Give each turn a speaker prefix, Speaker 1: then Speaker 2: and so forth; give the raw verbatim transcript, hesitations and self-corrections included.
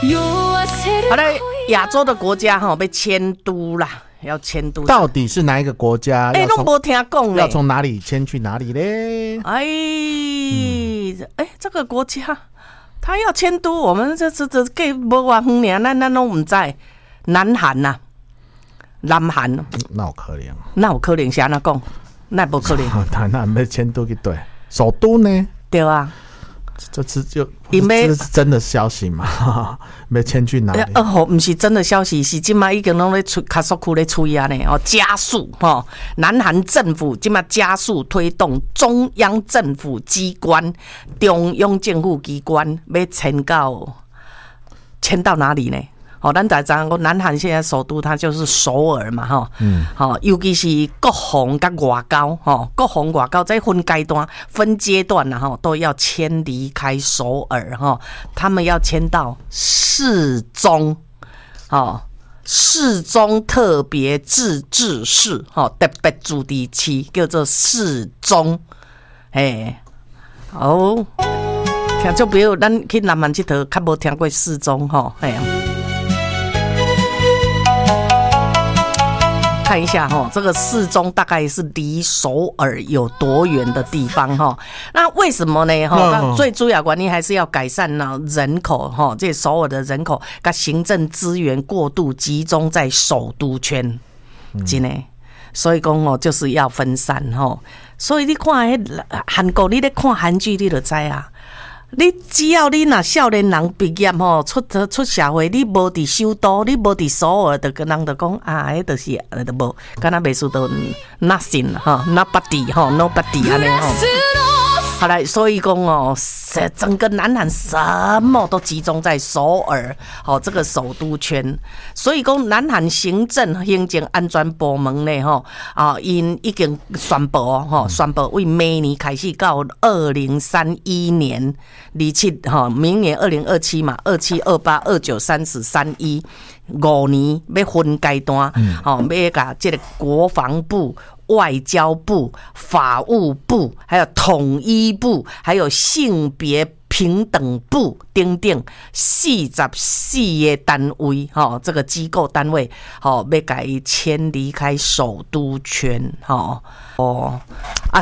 Speaker 1: 好嘞，亚洲的国家哈被迁都啦，要迁都。
Speaker 2: 到底是哪一个国家？
Speaker 1: 哎，都没听讲嘞。
Speaker 2: 要从哪里迁去哪里嘞？
Speaker 1: 哎，哎、嗯，这个国家他要迁都，我们这这这给无偌远呢，咱咱拢唔知。南韩呐、啊，南韩。
Speaker 2: 那有可能？
Speaker 1: 那有可能是安怎讲？那无可能。
Speaker 2: 台南要迁都去对，首都呢？
Speaker 1: 对啊。
Speaker 2: 这次就这是真的消息嘛？要迁去哪里？
Speaker 1: 呃，吼，不是真的消息，是今麦已经拢咧出卡索库咧催啊呢，哦，加速吼，南韩政府今麦加速推动中央政府机关、中央政府机关要迁到迁到哪里呢？哦，咱大家讲，南韩现在首都它就是首尔嘛，哈，嗯，好，尤其是国防跟外交，哈，国防外交在分阶段、分阶段呢，哈，都要迁离开首尔，哈，他们要迁到世宗，哦，世宗特别自治市，哈，特别主题区叫做世宗，哎，哦，听就比如咱去南韩佚佗，较无听过世宗，哈，哎。看一下哈，这个世宗大概是离首尔有多远的地方哈？那为什么呢？哈，最主要原因还是要改善呢人口哈，这首尔的人口跟行政资源过度集中在首都圈，真的。所以讲哦，就是要分散哈。所以你看迄韩国，你咧看韩剧，你就知啊。你只要你若少年人毕业吼，出出社会，你无伫首都，你无伫首尔，就跟人就讲啊，迄就是，就无，敢若袂输到 nothing 哈 ，nobody 哈 ，nobody 安尼吼。好来，所以讲哦，整个南韩什么都集中在首尔，哦，这个首都圈。所以讲，南韩行政行政安全部门呢，吼啊，因已经宣布哦，吼宣布为明年开始到二零三一年，二七哈，明年二零二七嘛，二七、二八、二九、三十、三一五年要分阶段，哦，要甲这个国防部。外交部、法务部，还有统一部，还有性别平等部等等四十四个单位，哈，这个机构单位，好，要改迁离开首都圈，哈，哦，啊。